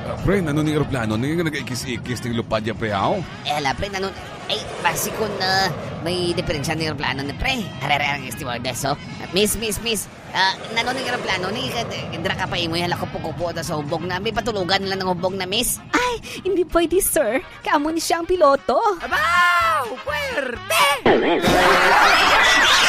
Pre, nanon yung aeroplano, nag-ikis-ikis ng lupad ya, pre, ako? Ela, pre, nanon, ay, basi ko na may diferensya ng aeroplano na, pre. Harere ang stewardess, oh. Miss, nanon yung aeroplano, dra ka pa imo, hala kupo-kupo sa hubog na, may patulugan lang ng hubog na, miss. Ay, hindi pwede, sir. Kaamo ni siya ang piloto. Abaw! Puwerte!